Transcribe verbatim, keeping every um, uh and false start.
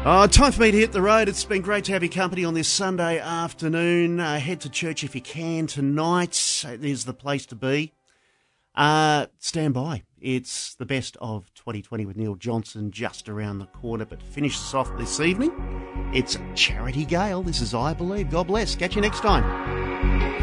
Oh, time for me to hit the road. It's been great to have your company on this Sunday afternoon. Uh, head to church if you can tonight. It is the place to be. Uh, stand by. It's the best of twenty twenty with Neil Johnson just around the corner. But to finish us off this evening, it's Charity Gale. This is I Believe. God bless. Catch you next time.